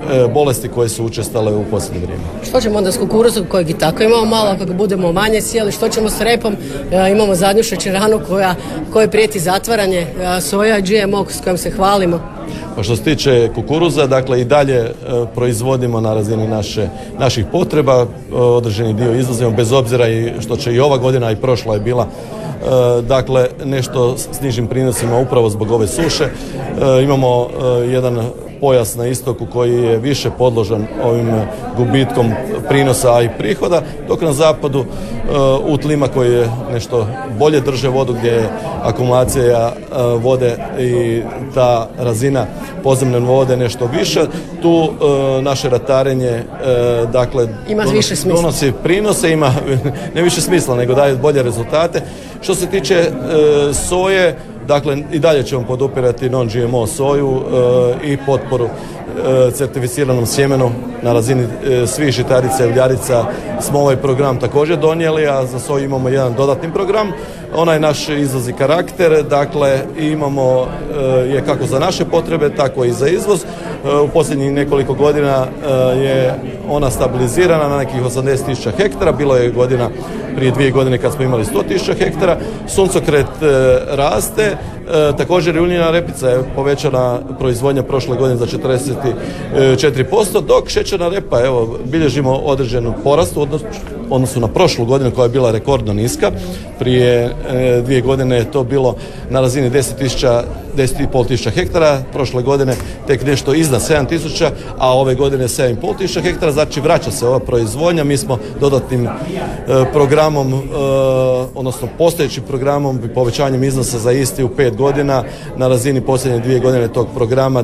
bolesti koje su učestale u posljednje vrijeme. Što ćemo onda s kukuruzom kojeg i tako imamo malo, kako budemo manje sjeli, što ćemo s repom? Imamo zadnju šećeranu koja prijeti zatvaranje, soja GMO s kojom se hvalimo. Pa što se tiče kukuruza, dakle i dalje proizvodimo na razini naših potreba, određeni dio izvozimo bez obzira i što će i ova godina i prošla je bila dakle nešto s nižim prinosima upravo zbog ove suše. Imamo jedan pojas na istoku koji je više podložan ovim gubitkom prinosa, a i prihoda, dok na zapadu u tlima koji je nešto bolje drže vodu, gdje je akumulacija vode i ta razina podzemne vode nešto više, tu naše ratarenje dakle donosi prinose, ima ne više smisla nego daje bolje rezultate. Što se tiče soje, dakle i dalje ćemo podupirati non-GMO soju i potporu certificiranom sjemenu na razini svih žitarica i uljarica smo ovaj program također donijeli, a za soju imamo jedan dodatni program. Onaj naš izvoz i karakter, dakle imamo je kako za naše potrebe, tako i za izvoz. U posljednjih nekoliko godina je ona stabilizirana na nekih 80.000 hektara, bilo je godina prije 2 godine kad smo imali 100.000 hektara. Suncokret raste, također i uljana repica je povećana proizvodnja prošle godine za 44%, dok šećerna repa, evo, bilježimo određenu porast u odnosu na prošlu godinu koja je bila rekordno niska. Prije 2 godine je to bilo na razini 10.500 hektara, prošle godine tek nešto iznad 7.000, a ove godine 7.500 hektara, znači vraća se ova proizvodnja. Mi smo dodatnim programom, odnosno postojećim programom i povećanjem iznosa za isti u 5 godina na razini posljednje 2 godine tog programa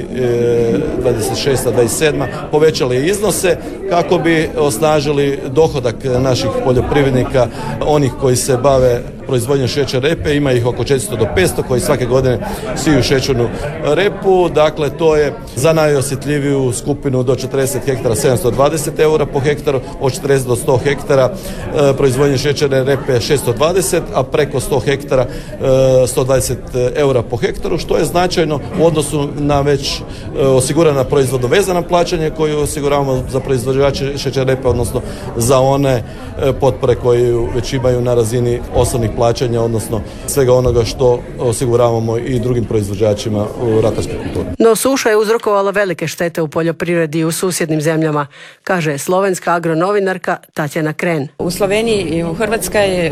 2026-2027 povećali iznose kako bi osnažili dohodak naših poljoprivrednika, onih koji se bave proizvodnjom šećerne repe. Ima ih oko 400 do 500 koji svake godine siju šećernu repu. Dakle, to je za najosjetljiviju skupinu do 40 hektara 720 eura po hektaru, od 40 do 100 hektara proizvodnje šećerne repe 620, a preko 100 hektara 120 eura po hektaru, što je značajno u odnosu na već osigurana proizvodno vezana plaćanje koju osiguravamo za proizvođače šećerne repe, odnosno za one potpore koje već imaju na razini osnovnih plaćanja, odnosno svega onoga što osiguravamo i drugim proizvođačima u ratarskoj kulturi. No suša je uzrokovala velike štete u poljoprivredi i u susjednim zemljama, kaže slovenska agronovinarka Tatjana Kren. U Sloveniji i u Hrvatskoj,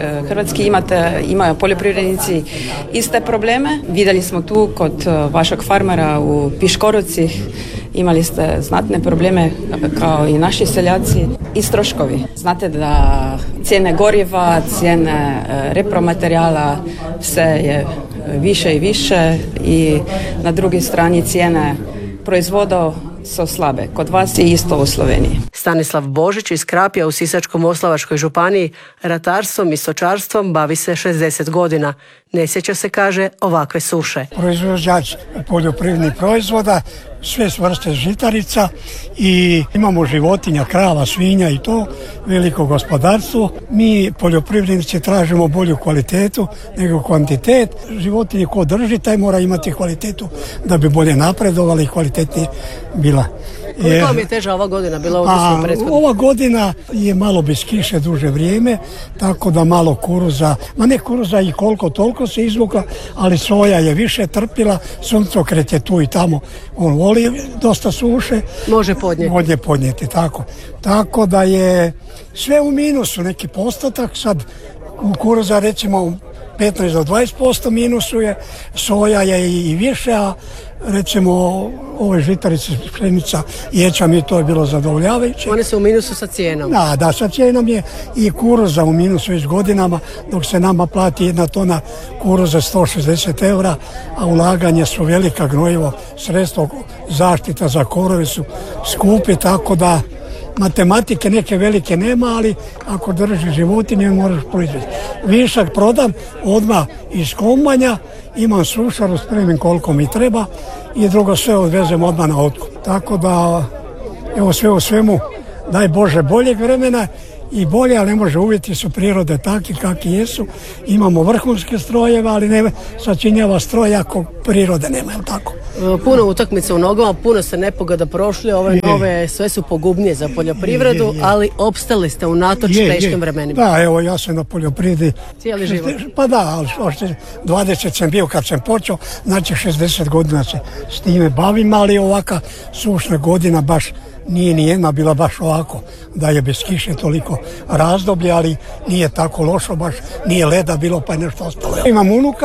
imaju poljoprivrednici iste probleme. Vidjeli smo tu kod vašeg farmera u Piškoroci, imali ste znatne probleme kao i naši seljaci i troškovi. Znate da cijene goriva, cijene repromaterijala sve je više i više i na drugoj strani cijene proizvoda su slabe. Kod vas je isto u Sloveniji. Stanislav Božić iz Krapja u Sisačko-moslavačkoj županiji ratarstvom i stočarstvom bavi se 60 godina. Ne sjeća se, kaže, ovakve suše. Proizvođač poljoprivrednih proizvoda, sve vrste žitarica i imamo životinja, krava, svinja i to, veliko gospodarstvo. Mi poljoprivrednici tražimo bolju kvalitetu nego kvantitet. Životinje ko drži, taj mora imati kvalitetu da bi bolje napredovali i kvalitetnije bila. Koliko vam je teža ova godina bila odnosno prethodna? Ova godina je malo bez kiše duže vrijeme, tako da malo kuruza, ma ne kuruza i koliko toliko se izvukla, ali soja je više trpila, suncokret je tu i tamo, on voli dosta suše. Može podnijeti. Može podnijeti, tako. Tako da je sve u minusu, neki postotak, sad kukuruza recimo 15 do 20% minusu je, soja je i više, a recimo ove žitarice, pšenica, ječam i to je bilo zadovoljavajuće. One su u minusu sa cijenom. Da, sa cijenom je i kuruza u minusu već godinama, dok se nama plati 1 tona kuruza 160 eura, a ulaganje su velika gnojivo, sredstvo zaštita za korove su skupi, tako da matematike neke velike nema, ali ako držiš životinje moraš proizvesti. Višak prodam odmah iz kombanja, imam sušaru, spremim koliko mi treba i drugo sve odvezem odmah na otkup. Tako da, evo sve u svemu, daj Bože boljeg vremena i bolje, ali ne može, uvjeti su prirode takvi kakvi jesu. Imamo vrhunske strojeve, ali ne sačinjava stroj ako prirode nema, jel tako? Puno utakmica u nogama, puno se nepogoda prošli, ove nove sve su pogubnije za poljoprivredu, ali opstali ste unatoč teškim vremenima. Da, evo ja sam na poljoprivredi cijeli život. Pa da, ali 20 sam bio kad sam počeo, znači 60 godina se s time bavim, ali ovaka sušna godina baš nije ni jedna bila baš ovako da je bez kiše toliko razdoblje, ali nije tako lošo, baš nije leda bilo pa je nešto ostalo. Imam unuka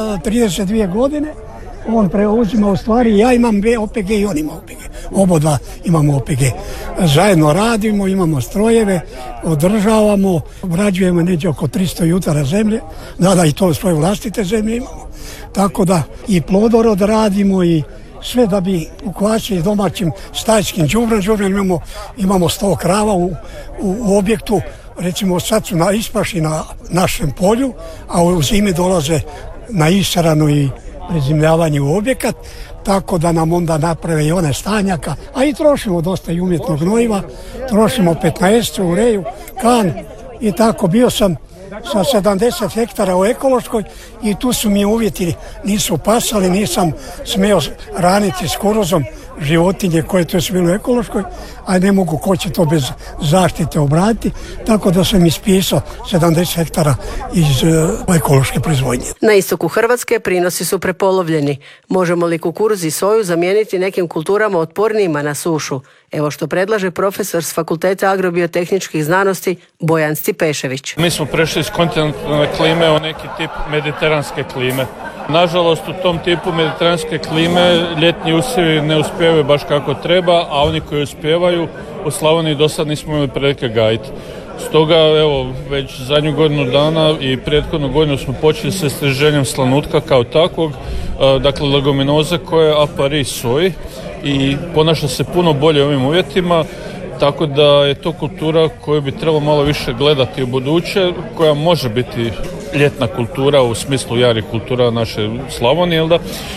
32 godine, on preuzima u stvari, ja imam OPG i on ima OPG. Obodva imamo OPG. Zajedno radimo, imamo strojeve, održavamo, obrađujemo neđe oko 300 jutara zemlje, da i to svoje vlastite zemlje imamo. Tako da i plodorod radimo i sve da bi ukvačili domaćim stajskim đubrem, imamo 100 krava u objektu, recimo sad su na ispaši na našem polju, a u zimi dolaze na ishranu i prezimljavanje u objekat, tako da nam onda naprave i one stanjaka, a i trošimo dosta i umjetnog gnojiva, trošimo 15 u reju, kan i tako. Bio sam sa 70 hektara u ekološkoj i tu su mi uvjeti nisu pasali, nisam smio raniti s kuruzom životinje koje tu su bile u ekološkoj, a ne mogu ko će to bez zaštite obraditi, tako da sam ispisao 70 hektara iz ekološke proizvodnje. Na istoku Hrvatske prinosi su prepolovljeni. Možemo li kukuruz i soju zamijeniti nekim kulturama otpornijima na sušu? Evo što predlaže profesor s Fakulteta agrobiotehničkih znanosti Bojan Stipešević. Mi smo prešli iz kontinentalne klime u neki tip mediteranske klime. Nažalost, u tom tipu mediteranske klime ljetni usjevi ne uspijevaju baš kako treba, a oni koji uspijevaju u Slavoniji do sad nismo imali prilike gajiti. Stoga, evo, već zadnju godinu dana i prethodnu godinu smo počeli sa istraživanjem slanutka kao takvog, dakle leguminoze koja je apari soji i ponaša se puno bolje u ovim uvjetima, tako da je to kultura koju bi trebalo malo više gledati u buduće, koja može biti ljetna kultura u smislu jarih kultura naše Slavonije, jel da?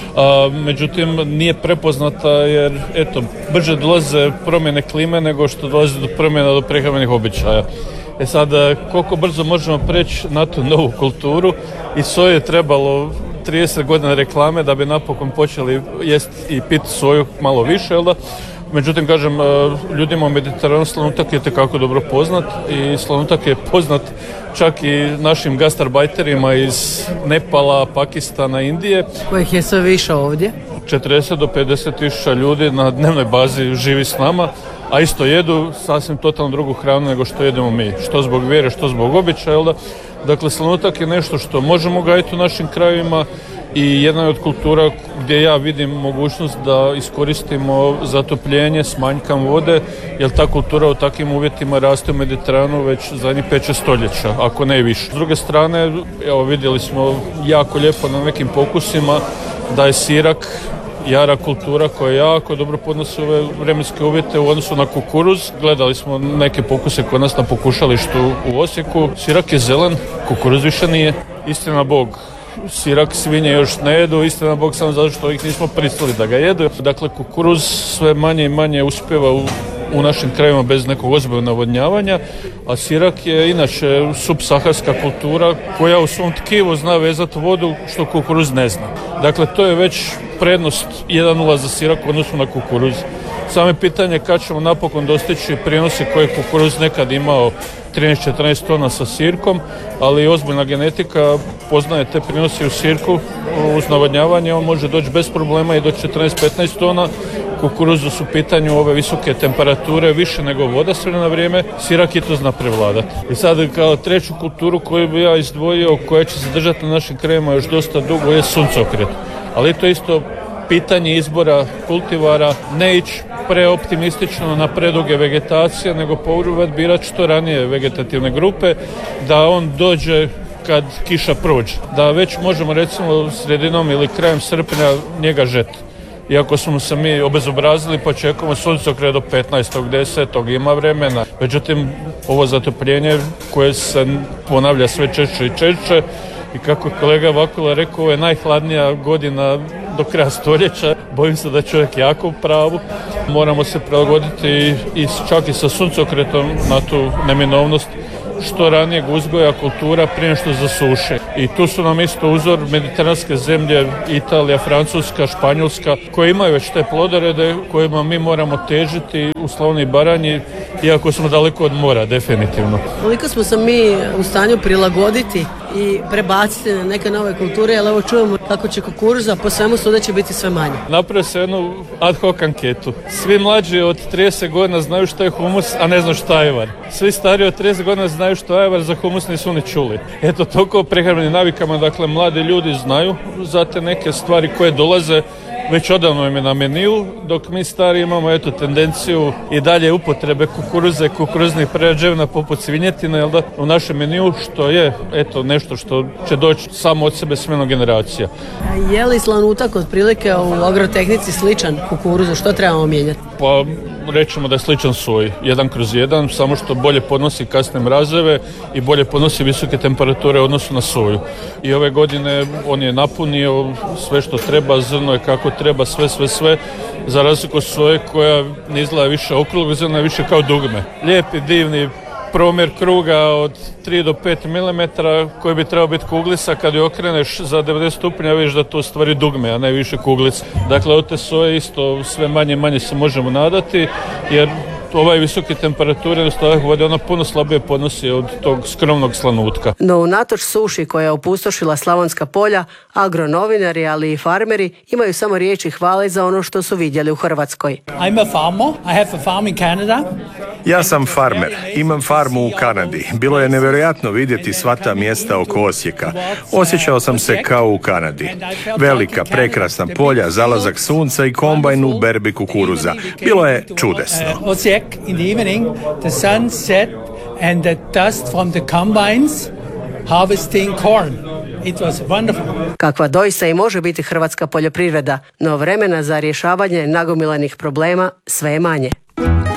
Međutim, nije prepoznata jer, eto, brže dolaze promjene klime nego što dolazi do promjena do prehrambenih običaja. Sad, koliko brzo možemo preći na tu novu kulturu i soju je trebalo 30 godina reklame da bi napokon počeli jesti i piti soju malo više, jel da? Međutim, kažem, ljudima u Mediteranu slanutak je tekako dobro poznat i slanutak je poznat čak i našim gastarbajterima iz Nepala, Pakistana, Indije. Kojih je sve više ovdje? 40 do 50 tisuća ljudi na dnevnoj bazi živi s nama, a isto jedu sasvim totalno drugu hranu nego što jedemo mi. Što zbog vjere, što zbog običaja, jel da? Dakle, slanutak je nešto što možemo gajiti u našim krajevima i jedna je od kultura gdje ja vidim mogućnost da iskoristimo zatopljenje s manjkom vode, jer ta kultura u takvim uvjetima raste u Mediteranu već zadnjih 5-6 stoljeća, ako ne i više. S druge strane, evo vidjeli smo jako lijepo na nekim pokusima da je sirak jara kultura koja jako dobro podnosi ove vremenske uvjete u odnosu na kukuruz. Gledali smo neke pokuse kod nas na pokušalištu u Osijeku. Sirak je zelen, kukuruz više nije. Istina Bog, sirak svinje još ne jedu, istina Bog samo zato što ih nismo pristali da ga jedu. Dakle, kukuruz sve manje i manje uspijeva u našim krajevima bez nekog ozbiljnog navodnjavanja, a sirak je inače subsaharska kultura koja u svom tkivu zna vezati vodu što kukuruz ne zna. Dakle, to je već prednost 1:0 za sirak u odnosu na kukuruz. Samo pitanje kad ćemo napokon dostići prinose koje je kukuruz nekad imao 13-14 tona sa sirkom, ali ozbiljna genetika poznaje te prinose u sirku uz navodnjavanje, on može doći bez problema i do 14-15 tona. Kukuruzu su u pitanju ove visoke temperature više nego voda sve na vrijeme, sirak je to zna prevladati. I sad kao treću kulturu koju bi ja izdvojio, koja će se držati na našim krajevima još dosta dugo, je suncokret. Ali to isto pitanje izbora kultivara, ne ići preoptimistično na preduge vegetacije, nego birati što ranije vegetativne grupe, da on dođe kad kiša prođe. Da već možemo recimo sredinom ili krajem srpnja njega žeti. Iako smo se mi obezobrazili pa čekamo suncokret do 15.10. ima vremena. Međutim, ovo zatopljenje koje se ponavlja sve češće i češće i kako je kolega Vakula rekao, ovo je najhladnija godina do kraja stoljeća. Bojim se da je čovjek jako u pravu. Moramo se prilagoditi čak i sa suncokretom na tu neminovnost što ranijeg uzgoja kultura prije što zasuše. I tu su nam isto uzor mediteranske zemlje, Italija, Francuska, Španjolska, koje imaju već te plodorede kojima mi moramo težiti u Slavoniji i Baranji, iako smo daleko od mora, definitivno. Koliko smo se mi u stanju prilagoditi i prebaciti na neke nove kulture, ali evo čujemo kako će kukuruza po svemu sudeći biti sve manje. Napravio se jednu ad hoc anketu. Svi mlađi od 30 godina znaju što je humus, a ne znaju što je ajvar. Svi stariji od 30 godina znaju što je ajvar, za humus nisu ni čuli. Eto, toliko o prehrambenim navikama, dakle, mladi ljudi znaju za te neke stvari koje dolaze već odavno im je na meniju, dok mi stari imamo eto tendenciju i dalje upotrebe kukuruze, kukuruznih prerađevina poput svinjetine, jel da, u našem meniju, što je eto nešto što će doći samo od sebe smjena generacija. Je li slanutak otprilike u agrotehnici sličan kukuruzu? Što trebamo mijenjati? Pa rećemo da je sličan soji, 1/1, samo što bolje podnosi kasne mrazeve i bolje podnosi visoke temperature u odnosu na soju. I ove godine on je napunio sve što treba, zrno je kako treba, sve, za razliku od soje koja ne izgleda više okruglog, zrno je više kao dugme. Lijepi, divni promjer kruga od 3 do 5 mm koji bi trebao biti kuglica, kad je okreneš za 90 stupnja vidiš da to u stvari dugme, a ne više kuglica. Dakle, od te soje isto sve manje i manje se možemo nadati, jer ovaj visoke temperature jednostavno vode ona puno slabije podnosi od tog skromnog slanutka. No unatoč suši koja je opustošila slavonska polja, agronovinari, ali i farmeri imaju samo riječi hvale za ono što su vidjeli u Hrvatskoj. I'm a farmer. I have a farm in Canada. Ja sam farmer, imam farmu u Kanadi. Bilo je nevjerojatno vidjeti sva ta mjesta oko Osijeka. Osjećao sam se kao u Kanadi. Velika, prekrasna polja, zalazak sunca i kombajn u berbi kukuruza. Bilo je čudesno. Osijek, in the evening, the sun set and the dust from the combines harvesting corn. It was wonderful. Kakva doista i može biti hrvatska poljoprivreda, no vremena za rješavanje nagomilanih problema sve je manje.